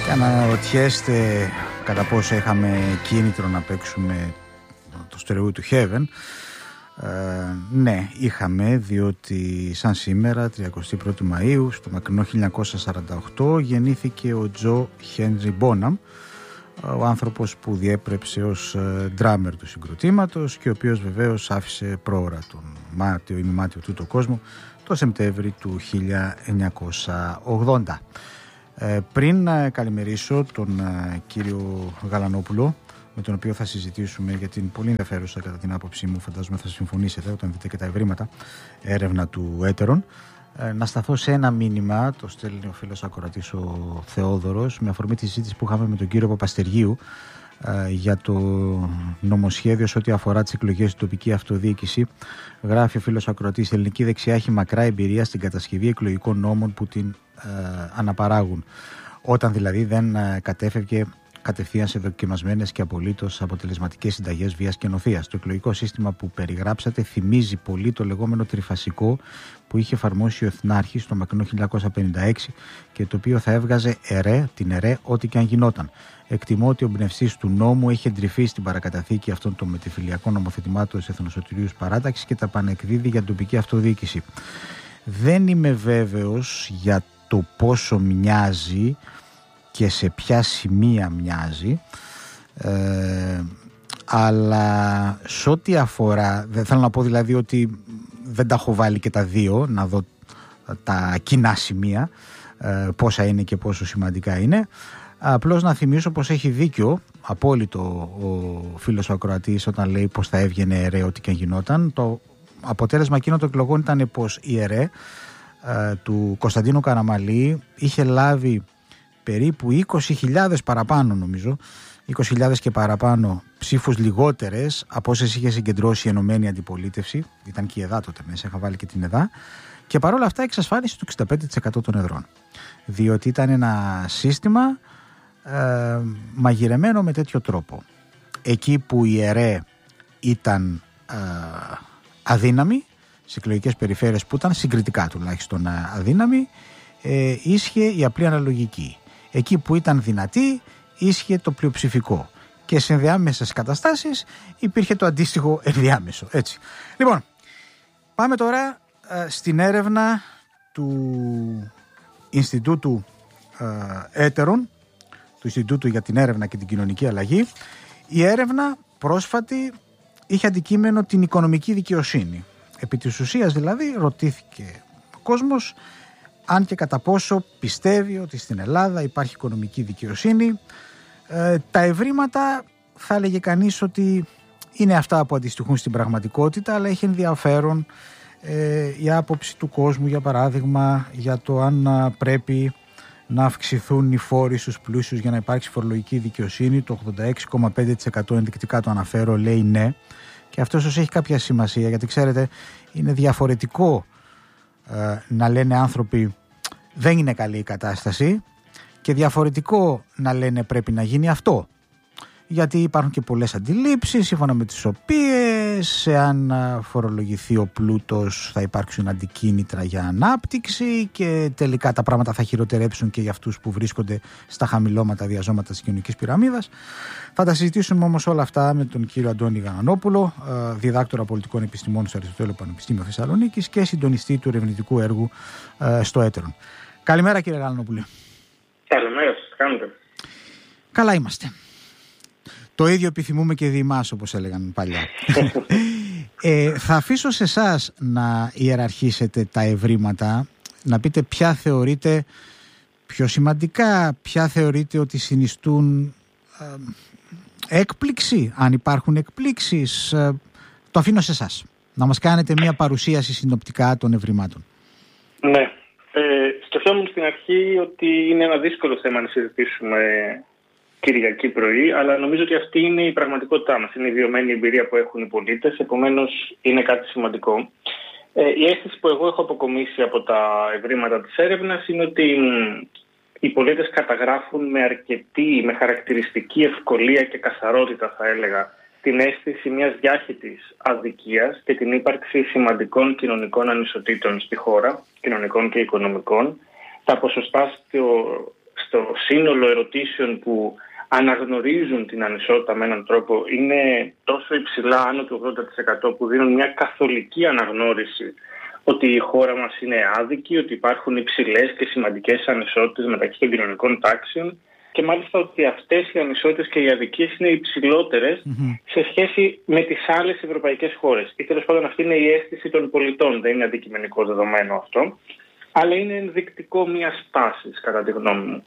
Και αναρωτιέστε κατά πόσο είχαμε κίνητρο να παίξουμε το Stairway to Heaven. Ναι, είχαμε, διότι σαν σήμερα 31 Μαΐου στο μακρινό 1948 γεννήθηκε ο Τζο Χένρι Μπόναμ, ο άνθρωπος που διέπρεψε ως ντράμερ του συγκροτήματος και ο οποίος βεβαίως άφησε πρόωρα τον μάτιο ή μη μάτιο τούτο κόσμο το Σεπτέμβρη του 1980. Πριν καλημερίσω τον κύριο Γαλανόπουλο, με τον οποίο θα συζητήσουμε για την πολύ ενδιαφέρουσα, κατά την άποψή μου, φαντάζομαι θα συμφωνήσετε όταν δείτε και τα ευρήματα, έρευνα του Έτερον, να σταθώ σε ένα μήνυμα, το στέλνει ο φίλος ακροατής ο Θεόδωρος, με αφορμή τη συζήτηση που είχαμε με τον κύριο Παπαστεργίου για το νομοσχέδιο σε ό,τι αφορά τις εκλογές στην τοπική αυτοδιοίκηση. Γράφει ο φίλος ακροατής: η ελληνική δεξιά έχει μακρά εμπειρία στην κατασκευή εκλογικών νόμων που την αναπαράγουν, όταν δηλαδή δεν κατέφευγε κατευθείαν σε δοκιμασμένες και απολύτως αποτελεσματικές συνταγές βίας και νοθείας. Το εκλογικό σύστημα που περιγράψατε θυμίζει πολύ το λεγόμενο τριφασικό που είχε εφαρμόσει ο Εθνάρχης στο μακρινό 1956 και το οποίο θα έβγαζε την ΕΡΕ ό,τι και αν γινόταν. Εκτιμώ ότι ο εμπνευστής του νόμου έχει εντρυφεί στην παρακαταθήκη αυτών των μετεφυλιακών νομοθετημάτων της Εθνοσωτηρίου Παράταξης και τα πανεκδίδει για την τοπική αυτοδιοίκηση. Δεν είμαι βέβαιος για το πόσο μοιάζει και σε ποια σημεία μοιάζει, αλλά σε ό,τι αφορά, δεν θέλω να πω δηλαδή ότι δεν τα έχω βάλει και τα δύο, να δω τα κοινά σημεία, πόσα είναι και πόσο σημαντικά είναι. Απλώς να θυμίσω πως έχει δίκιο απόλυτο ο φίλος ο ακροατής όταν λέει πως θα έβγαινε ΕΡΕ ό,τι και γινόταν. Το αποτέλεσμα εκείνων των εκλογών ήταν πως η ΕΡΕ του Κωνσταντίνου Καραμαλή είχε λάβει περίπου 20.000 παραπάνω, νομίζω 20.000 και παραπάνω ψήφους λιγότερες από όσες είχε συγκεντρώσει η Ενωμένη Αντιπολίτευση. Ήταν και η ΕΔΑ τότε μέσα, είχα βάλει και την ΕΔΑ, και παρόλα αυτά εξασφάλισε το 65% των εδρών, διότι ήταν ένα σύστημα μαγειρεμένο με τέτοιο τρόπο. Εκεί που η ΕΡΕ ήταν αδύναμη, σε εκλογικές περιφέρειες που ήταν συγκριτικά τουλάχιστον αδύναμη, ίσχυε η απλή αναλογική. Εκεί που ήταν δυνατή ίσχυε το πλειοψηφικό και σε ενδιάμεσες καταστάσεις υπήρχε το αντίστοιχο ενδιάμεσο. Έτσι. Λοιπόν, πάμε τώρα στην έρευνα του Ινστιτούτου Έτερον, του Ινστιτούτου για την Έρευνα και την Κοινωνική Αλλαγή. Η έρευνα πρόσφατη είχε αντικείμενο την οικονομική δικαιοσύνη. Επί της ουσίας δηλαδή ρωτήθηκε ο κόσμος αν και κατά πόσο πιστεύει ότι στην Ελλάδα υπάρχει οικονομική δικαιοσύνη. Τα ευρήματα θα έλεγε κανείς ότι είναι αυτά που αντιστοιχούν στην πραγματικότητα, αλλά έχει ενδιαφέρον η άποψη του κόσμου, για παράδειγμα, για το αν πρέπει να αυξηθούν οι φόροι στους πλούσιους για να υπάρξει φορολογική δικαιοσύνη. Το 86,5% ενδεικτικά το αναφέρω, λέει ναι. Και αυτό ίσως έχει κάποια σημασία, γιατί ξέρετε είναι διαφορετικό να λένε άνθρωποι δεν είναι καλή η κατάσταση και διαφορετικό να λένε πρέπει να γίνει αυτό. Γιατί υπάρχουν και πολλές αντιλήψεις σύμφωνα με τις οποίες εάν φορολογηθεί ο πλούτος θα υπάρξουν αντικίνητρα για ανάπτυξη και τελικά τα πράγματα θα χειροτερέψουν και για αυτούς που βρίσκονται στα χαμηλώματα διαζώματα της κοινωνικής πυραμίδας. Θα τα συζητήσουμε όμως όλα αυτά με τον κύριο Αντώνη Γαλανόπουλο, διδάκτορα πολιτικών επιστημών στο Αριστοτέλειο Πανεπιστήμιο Θεσσαλονίκης και συντονιστή του ερευνητικού έργου στο Έτερον. Καλημέρα κύριε Γαλανόπουλε. Καλημέρα σας, κάνετε. Καλά είμαστε. Το ίδιο επιθυμούμε και διημάς, όπως έλεγαν παλιά. Θα αφήσω σε εσάς να ιεραρχήσετε τα ευρήματα, να πείτε ποια θεωρείτε πιο σημαντικά, ποια θεωρείτε ότι συνιστούν έκπληξη, αν υπάρχουν εκπλήξεις. Το αφήνω σε εσάς, να μας κάνετε μια παρουσίαση συνοπτικά των ευρημάτων. Ναι. Σκεφτόμουν στην αρχή ότι είναι ένα δύσκολο θέμα να συζητήσουμε Κυριακή πρωί, αλλά νομίζω ότι αυτή είναι η πραγματικότητά μας. Είναι η βιωμένη εμπειρία που έχουν οι πολίτες, επομένως είναι κάτι σημαντικό. Η αίσθηση που εγώ έχω αποκομίσει από τα ευρήματα της έρευνας είναι ότι οι πολίτες καταγράφουν με χαρακτηριστική ευκολία και καθαρότητα, θα έλεγα, την αίσθηση μιας διάχυτης αδικίας και την ύπαρξη σημαντικών κοινωνικών ανισοτήτων στη χώρα, κοινωνικών και οικονομικών. Τα ποσοστά σύνολο ερωτήσεων που αναγνωρίζουν την ανισότητα με έναν τρόπο είναι τόσο υψηλά, άνω του 80%, που δίνουν μια καθολική αναγνώριση ότι η χώρα μας είναι άδικη, ότι υπάρχουν υψηλές και σημαντικές ανισότητες μεταξύ των κοινωνικών τάξεων και μάλιστα ότι αυτές οι ανισότητες και οι αδικίες είναι υψηλότερες σε σχέση με τις άλλες ευρωπαϊκές χώρες. Ή τέλος πάντων αυτή είναι η αίσθηση των πολιτών, δεν είναι αντικειμενικό δεδομένο αυτό, αλλά είναι ενδεικτικό μιας τάσης κατά τη γνώμη μου.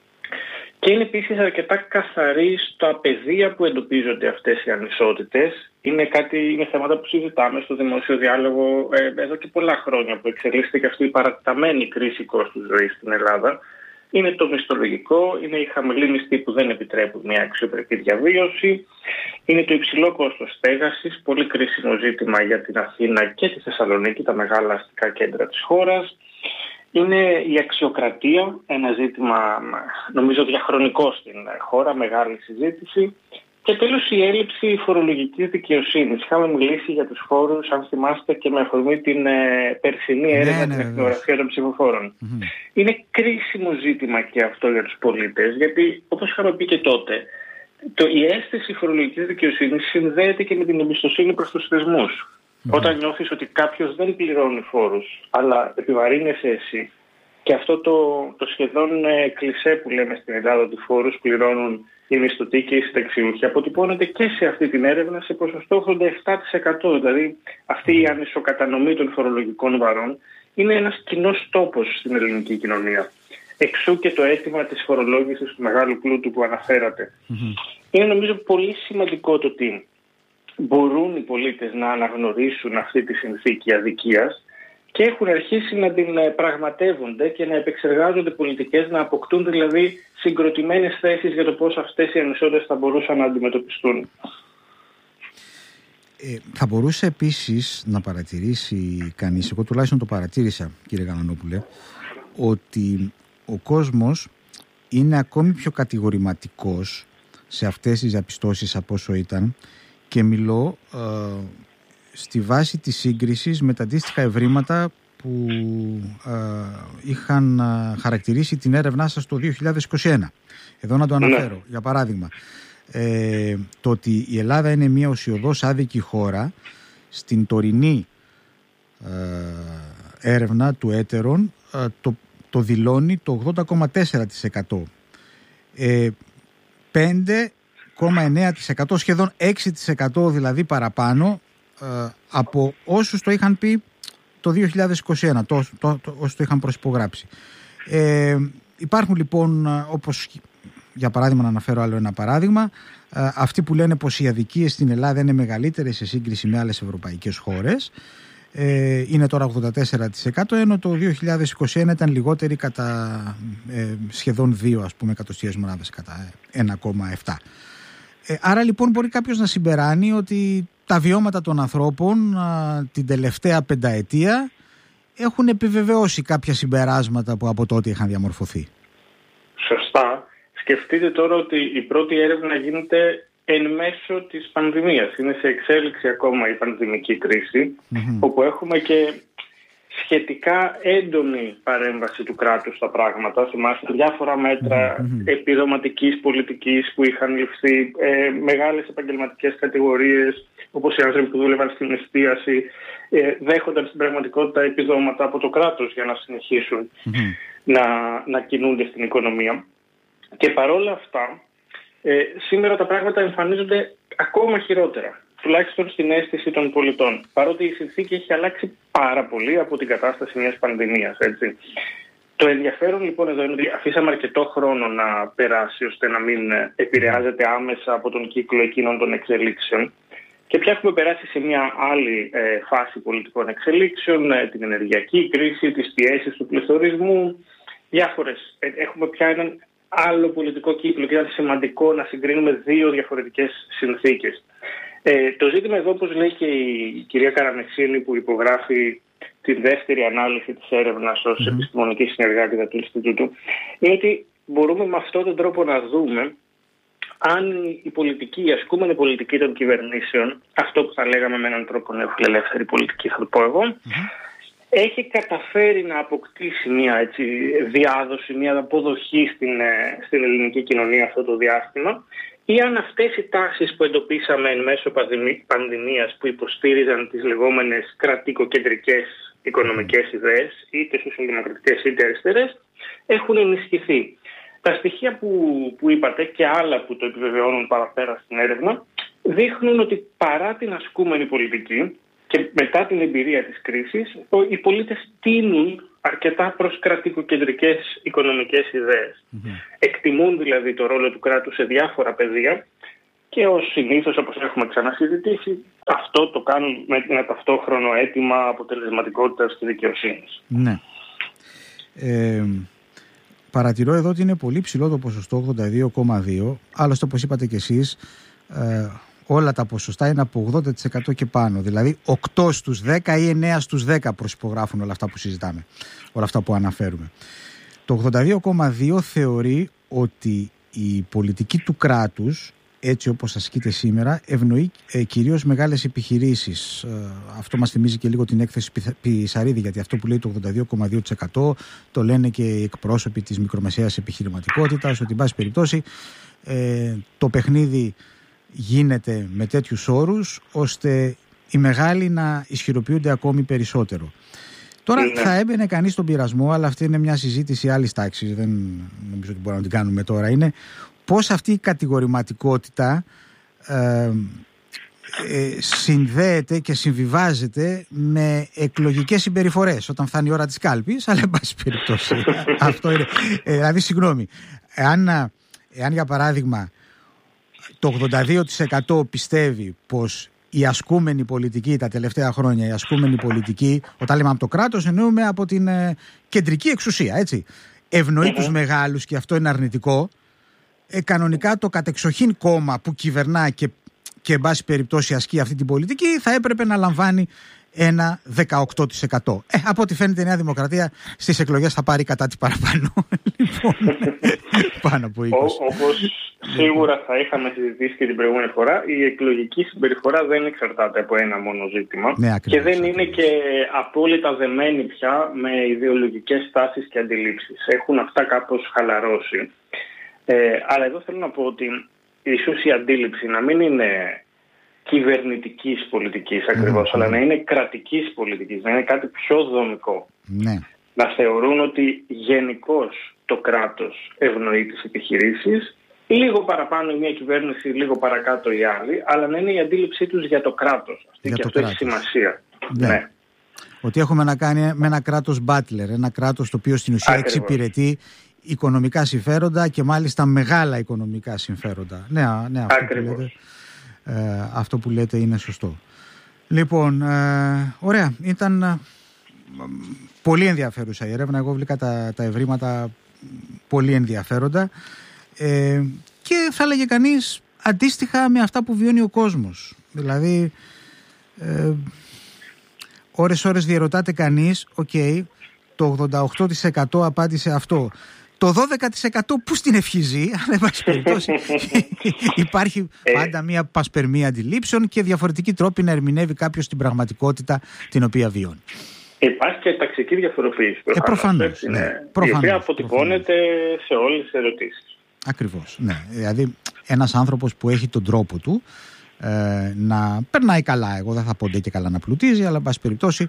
Και είναι επίσης αρκετά καθαρή στα πεδία που εντοπίζονται αυτές οι ανισότητες. Είναι θέματα που συζητάμε στο δημόσιο διάλογο εδώ και πολλά χρόνια, που εξελίσσεται και αυτή η παρατεταμένη κρίση κόστους ζωής στην Ελλάδα. Είναι το μισθολογικό, είναι οι χαμηλοί μισθοί που δεν επιτρέπουν μια αξιοπρεπή διαβίωση, είναι το υψηλό κόστος στέγασης, πολύ κρίσιμο ζήτημα για την Αθήνα και τη Θεσσαλονίκη, τα μεγάλα αστικά κέντρα της χώρας. Είναι η αξιοκρατία, ένα ζήτημα νομίζω διαχρονικό στην χώρα, μεγάλη συζήτηση. Και τέλος η έλλειψη φορολογικής δικαιοσύνης. Είχαμε μιλήσει για τους φόρους, αν θυμάστε, και με αφορμή την περσινή έρευνα την εθνογραφία των ψηφοφόρων. Είναι κρίσιμο ζήτημα και αυτό για τους πολίτες, γιατί όπως είχαμε πει και τότε, η αίσθηση φορολογικής δικαιοσύνης συνδέεται και με την εμπιστοσύνη προς τους θεσμούς. Όταν νιώθεις ότι κάποιος δεν πληρώνει φόρους, αλλά επιβαρύνεσαι εσύ, και αυτό το σχεδόν κλισέ που λέμε στην Ελλάδα ότι φόρους πληρώνουν οι μισθωτοί και οι συνταξιούχοι, αποτυπώνεται και σε αυτή την έρευνα σε ποσοστό 87%. Δηλαδή αυτή η ανισοκατανομή των φορολογικών βαρών είναι ένας κοινός τόπος στην ελληνική κοινωνία. Εξού και το αίτημα της φορολόγησης του μεγάλου πλούτου που αναφέρατε. Είναι νομίζω πολύ σημαντικό το ότι μπορούν οι πολίτες να αναγνωρίσουν αυτή τη συνθήκη αδικίας και έχουν αρχίσει να την πραγματεύονται και να επεξεργάζονται πολιτικές, να αποκτούν δηλαδή συγκροτημένες θέσεις για το πώς αυτές οι ανισότητες θα μπορούσαν να αντιμετωπιστούν. Θα μπορούσε επίσης να παρατηρήσει κανείς, εγώ τουλάχιστον το παρατήρησα κύριε Γαλανόπουλε, ότι ο κόσμος είναι ακόμη πιο κατηγορηματικός σε αυτές τις διαπιστώσεις από όσο ήταν, και μιλώ στη βάση της σύγκρισης με τα αντίστοιχα ευρήματα που είχαν χαρακτηρίσει την έρευνά σας το 2021. Εδώ να το αναφέρω. Για παράδειγμα, το ότι η Ελλάδα είναι μια ουσιωδώς άδικη χώρα, στην τωρινή έρευνα του Έτερον το δηλώνει το 80,4%. 5,9%, σχεδόν 6% δηλαδή παραπάνω από όσους το είχαν πει το 2021, όσους το είχαν προσυπογράψει. Υπάρχουν λοιπόν, όπως για παράδειγμα να αναφέρω άλλο ένα παράδειγμα, αυτοί που λένε πως οι αδικίες στην Ελλάδα είναι μεγαλύτερες σε σύγκριση με άλλες ευρωπαϊκές χώρες, είναι τώρα 84%, ενώ το 2021 ήταν λιγότεροι κατά σχεδόν 2 εκατοστιαίες μονάδες, κατά 1,7. Άρα λοιπόν μπορεί κάποιος να συμπεράνει ότι τα βιώματα των ανθρώπων την τελευταία πενταετία έχουν επιβεβαιώσει κάποια συμπεράσματα που από τότε είχαν διαμορφωθεί. Σωστά. Σκεφτείτε τώρα ότι η πρώτη έρευνα γίνεται εν μέσω της πανδημίας. Είναι σε εξέλιξη ακόμα η πανδημική κρίση, όπου έχουμε και σχετικά έντονη παρέμβαση του κράτους στα πράγματα. Θυμάστε διάφορα μέτρα επιδοματικής πολιτικής που είχαν ληφθεί, μεγάλες επαγγελματικές κατηγορίες, όπως οι άνθρωποι που δούλευαν στην εστίαση, δέχονταν στην πραγματικότητα επιδόματα από το κράτος για να συνεχίσουν να κινούνται στην οικονομία. Και παρόλα αυτά, σήμερα τα πράγματα εμφανίζονται ακόμα χειρότερα, τουλάχιστον στην αίσθηση των πολιτών. Παρότι η συνθήκη έχει αλλάξει πάρα πολύ από την κατάσταση μιας πανδημίας, έτσι. Το ενδιαφέρον λοιπόν εδώ είναι ότι αφήσαμε αρκετό χρόνο να περάσει ώστε να μην επηρεάζεται άμεσα από τον κύκλο εκείνων των εξελίξεων. Και πια έχουμε περάσει σε μια άλλη φάση πολιτικών εξελίξεων, την ενεργειακή κρίση, τις πιέσεις του πληθωρισμού, διάφορες. Έχουμε πια έναν άλλο πολιτικό κύκλο και ήταν σημαντικό να συγκρίνουμε δύο διαφορετικές συνθήκες. Το ζήτημα εδώ, όπως λέει και η κυρία Καραμεσίνη που υπογράφει τη δεύτερη ανάλυση της έρευνας ως επιστημονική συνεργάτητα του Ινστιτούτου, είναι ότι μπορούμε με αυτόν τον τρόπο να δούμε αν η πολιτική, η ασκούμενη πολιτική των κυβερνήσεων, αυτό που θα λέγαμε με έναν τρόπο νεοφιλελεύθερη πολιτική, θα το πω εγώ, έχει καταφέρει να αποκτήσει μια διάδοση, μια αποδοχή στην ελληνική κοινωνία αυτό το διάστημα, ή αν αυτές οι τάσεις που εντοπίσαμε εν μέσω πανδημίας που υποστήριζαν τις λεγόμενες κρατικοκεντρικές οικονομικές ιδέες, είτε σοσιαλδημοκρατικές είτε αριστερές, έχουν ενισχυθεί. Τα στοιχεία που είπατε και άλλα που το επιβεβαιώνουν παραπέρα στην έρευνα δείχνουν ότι παρά την ασκούμενη πολιτική και μετά την εμπειρία της κρίσης, οι πολίτες τείνουν αρκετά προς κρατικοκεντρικές οικονομικές ιδέες. Εκτιμούν δηλαδή το ρόλο του κράτους σε διάφορα πεδία και ως συνήθως, όπως έχουμε ξανασυζητήσει, αυτό το κάνουν με ένα ταυτόχρονο αίτημα αποτελεσματικότητας της δικαιοσύνης. Ναι. Παρατηρώ εδώ ότι είναι πολύ ψηλό το ποσοστό, 82,2. Άλλωστε, όπως είπατε και εσείς, όλα τα ποσοστά είναι από 80% και πάνω. Δηλαδή 8 στους 10 ή 9 στους 10 προσυπογράφουν όλα αυτά που συζητάμε, όλα αυτά που αναφέρουμε. Το 82,2 θεωρεί ότι η πολιτική του κράτους, έτσι όπως ασκείται σήμερα, ευνοεί κυρίως μεγάλες επιχειρήσεις. Αυτό μας θυμίζει και λίγο την έκθεση Πισαρίδη, γιατί αυτό που λέει το 82,2% το λένε και οι εκπρόσωποι της μικρομεσαίας επιχειρηματικότητας, ότι εν πάση περιπτώσει το παιχνίδι γίνεται με τέτοιους όρους ώστε οι μεγάλοι να ισχυροποιούνται ακόμη περισσότερο. Τώρα θα έμπαινε κανείς στον πειρασμό, αλλά αυτή είναι μια συζήτηση άλλης τάξης, δεν νομίζω ότι μπορούμε να την κάνουμε τώρα, είναι πώς αυτή η κατηγορηματικότητα συνδέεται και συμβιβάζεται με εκλογικές συμπεριφορές όταν φτάνει η ώρα της κάλπης, αλλά εν πάση περιπτώσει αυτό είναι. Δηλαδή, συγγνώμη, εάν για παράδειγμα το 82% πιστεύει πως η ασκούμενη πολιτική τα τελευταία χρόνια, η ασκούμενη πολιτική, όταν λέμε από το κράτος εννοούμε από την κεντρική εξουσία, έτσι, ευνοεί τους μεγάλους και αυτό είναι αρνητικό, κανονικά το κατεξοχήν κόμμα που κυβερνά και εν πάση περιπτώσει ασκεί αυτή την πολιτική θα έπρεπε να λαμβάνει ένα 18%. Από ό,τι φαίνεται η Νέα Δημοκρατία στις εκλογές θα πάρει κατά τη παραπάνω. Λοιπόν, πάνω από 20. Όπως σίγουρα θα είχαμε συζητήσει και την προηγούμενη φορά, η εκλογική συμπεριφορά δεν εξαρτάται από ένα μόνο ζήτημα, ναι, και δεν είναι και απόλυτα δεμένη πια με ιδεολογικές τάσεις και αντιλήψεις. Έχουν αυτά κάπως χαλαρώσει. Αλλά εδώ θέλω να πω ότι ίσως η αντίληψη να μην είναι κυβερνητικής πολιτικής ακριβώς, αλλά να είναι κρατικής πολιτικής, να είναι κάτι πιο δομικό. Ναι. Να θεωρούν ότι γενικώς το κράτος ευνοεί τις επιχειρήσεις, λίγο παραπάνω η μία κυβέρνηση, λίγο παρακάτω η άλλη, αλλά να είναι η αντίληψή τους για το κράτος. Και αυτό έχει σημασία. Ναι. Ότι έχουμε να κάνει με ένα κράτος butler, ένα κράτος το οποίο στην ουσία εξυπηρετεί οικονομικά συμφέροντα και μάλιστα μεγάλα οικονομικά συμφέροντα. Ναι, αυτό που λέτε είναι σωστό. Λοιπόν, ωραία, ήταν πολύ ενδιαφέρουσα η έρευνα. Εγώ βρήκα τα ευρήματα πολύ ενδιαφέροντα και θα έλεγε κανείς αντίστοιχα με αυτά που βιώνει ο κόσμος. Δηλαδή ώρες διερωτάται κανείς, το 88% απάντησε αυτό. Το 12% που στην ευχή ζει, αλλά εν πάση περιπτώσει υπάρχει πάντα μια πασπερμία αντιλήψεων και διαφορετικοί τρόποι να ερμηνεύει κάποιος την πραγματικότητα την οποία βιώνει. Υπάρχει και ταξική διαφοροποίηση. Προφανώς. Η οποία αποτυπώνεται σε όλες τις ερωτήσεις. Ακριβώς. Ναι. Δηλαδή ένας άνθρωπος που έχει τον τρόπο του να περνάει καλά, εγώ δεν θα πω ντε και καλά να πλουτίζει, αλλά εν πάση περιπτώσει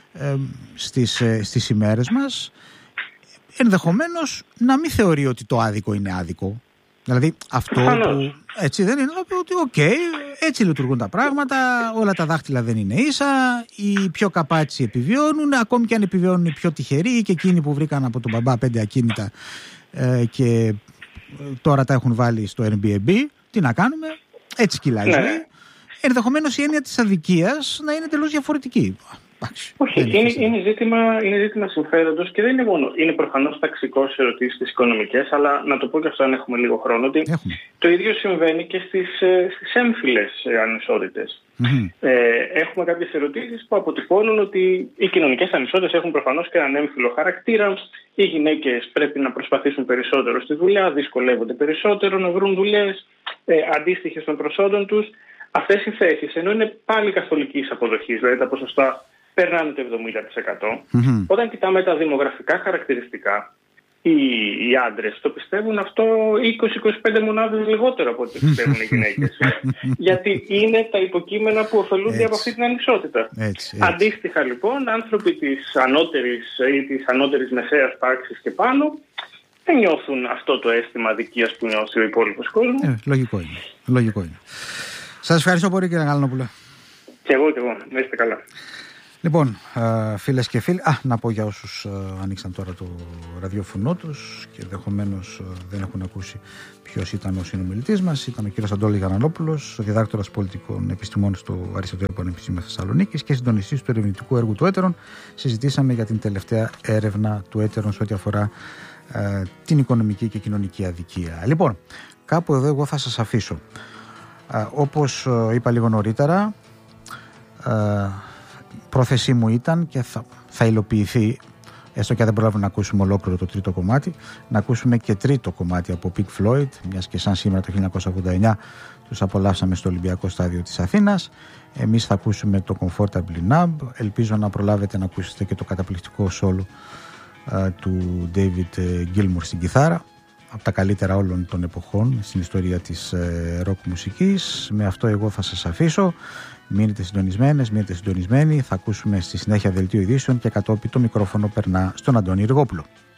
στις ημέρες μας, ενδεχομένως να μην θεωρεί ότι το άδικο είναι άδικο. Δηλαδή αυτό που έτσι δεν είναι, ότι έτσι λειτουργούν τα πράγματα, όλα τα δάχτυλα δεν είναι ίσα, οι πιο καπάτσι επιβιώνουν, ακόμη και αν επιβιώνουν οι πιο τυχεροί και εκείνοι που βρήκαν από τον μπαμπά 5 ακίνητα και τώρα τα έχουν βάλει στο Airbnb, τι να κάνουμε, έτσι κυλάει η ζωή. Ενδεχομένως η έννοια της αδικίας να είναι τελώς διαφορετική. Όχι, είναι ζήτημα συμφέροντος και δεν είναι μόνο. Είναι προφανώς ταξικό σε ερωτήσεις τις οικονομικές, αλλά να το πω και αυτό αν έχουμε λίγο χρόνο, ότι το ίδιο συμβαίνει και στις έμφυλες ανισότητες. Έχουμε κάποιες ερωτήσεις που αποτυπώνουν ότι οι κοινωνικές ανισότητες έχουν προφανώς και έναν έμφυλο χαρακτήρα. Οι γυναίκες πρέπει να προσπαθήσουν περισσότερο στη δουλειά, δυσκολεύονται περισσότερο να βρουν δουλειές αντίστοιχες των προσόντων τους. Αυτές οι θέσεις, ενώ είναι πάλι καθολικής αποδοχής, δηλαδή τα ποσοστά περνάνε το 70%. Όταν κοιτάμε τα δημογραφικά χαρακτηριστικά, οι άντρες το πιστεύουν αυτό 20-25 μονάδες λιγότερο από ό,τι πιστεύουν οι γυναίκες. Γιατί είναι τα υποκείμενα που ωφελούνται από αυτή την ανισότητα. Έτσι. Αντίστοιχα λοιπόν, άνθρωποι της ανώτερης ή της ανώτερης μεσαίας τάξης και πάνω δεν νιώθουν αυτό το αίσθημα αδικίας που νιώθει ο υπόλοιπος κόσμος. Λογικό είναι. Σας ευχαριστώ πολύ, κύριε Γαλανόπουλε. Και εγώ, να είστε καλά. Λοιπόν, φίλες και φίλοι, να πω για όσους ανοίξαν τώρα το ραδιόφωνο τους και ενδεχομένως δεν έχουν ακούσει ποιος ήταν ο συνομιλητής μας. Ήταν ο κύριος Αντώνης Γαλανόπουλος, διδάκτορας πολιτικών επιστημών στο Αριστοτέλειο Πανεπιστήμιο Θεσσαλονίκης και συντονιστής του ερευνητικού έργου του Έτερον. Συζητήσαμε για την τελευταία έρευνα του Έτερον σε ό,τι αφορά την οικονομική και κοινωνική αδικία. Λοιπόν, κάπου εδώ εγώ θα σας αφήσω. Όπως είπα λίγο νωρίτερα, πρόθεσή μου ήταν και θα υλοποιηθεί, έστω και αν δεν προλάβουμε να ακούσουμε ολόκληρο το τρίτο κομμάτι, να ακούσουμε και τρίτο κομμάτι από Pink Floyd, μιας και σαν σήμερα το 1989 τους απολαύσαμε στο Ολυμπιακό Στάδιο της Αθήνας. Εμείς θα ακούσουμε το Comfortably Numb. Ελπίζω να προλάβετε να ακούσετε και το καταπληκτικό σόλο του David Gilmour στην κιθάρα, από τα καλύτερα όλων των εποχών στην ιστορία της ροκ μουσικής. Με αυτό εγώ θα σας αφήσω. Μείνετε συντονισμένες, μείνετε συντονισμένοι. Θα ακούσουμε στη συνέχεια δελτίο ειδήσεων και κατόπιν το μικρόφωνο περνά στον Αντώνη Ριγόπουλο.